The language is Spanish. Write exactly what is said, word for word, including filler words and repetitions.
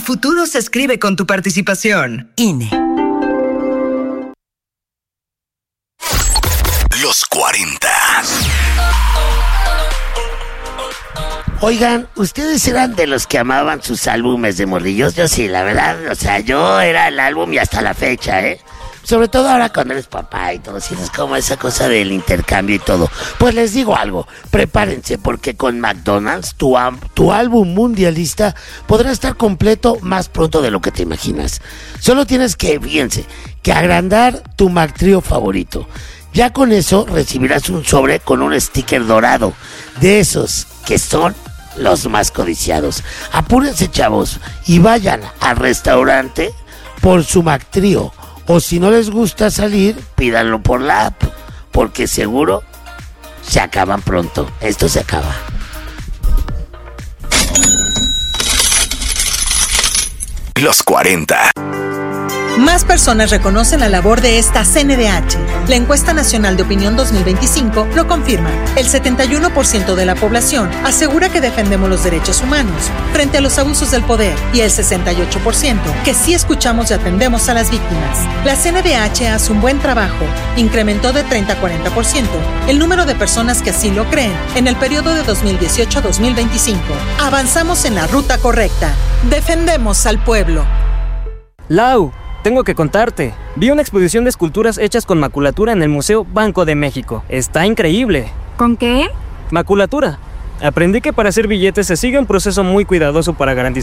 futuro se escribe con tu participación. I N E. Los cuarenta. Oigan, ¿ustedes eran de los que amaban sus álbumes de morrillos? Yo sí, la verdad, o sea, yo era el álbum y hasta la fecha, ¿eh? Sobre todo ahora cuando eres papá y todo, sientes como esa cosa del intercambio y todo. Pues les digo algo, prepárense, porque con McDonald's tu, tu álbum mundialista podrá estar completo más pronto de lo que te imaginas. Solo tienes que, fíjense, que agrandar tu McTrio favorito. Ya con eso recibirás un sobre con un sticker dorado, de esos que son los más codiciados. Apúrense, chavos, y vayan al restaurante por su McTrio. O si no les gusta salir, pídanlo por la app, porque seguro se acaban pronto. Esto se acaba. Los cuarenta. Más personas reconocen la labor de esta C N D H. La encuesta nacional de opinión dos mil veinticinco lo confirma. El setenta y uno por ciento de la población asegura que defendemos los derechos humanos frente a los abusos del poder y el sesenta y ocho por ciento que sí escuchamos y atendemos a las víctimas. La C N D H hace un buen trabajo. Incrementó de treinta a cuarenta por ciento el número de personas que así lo creen en el periodo de dos mil dieciocho a dos mil veinticinco. Avanzamos en la ruta correcta. Defendemos al pueblo. Lau, tengo que contarte. Vi una exposición de esculturas hechas con maculatura en el Museo Banco de México. Está increíble. ¿Con qué? Maculatura. Aprendí que para hacer billetes se sigue un proceso muy cuidadoso para garantizar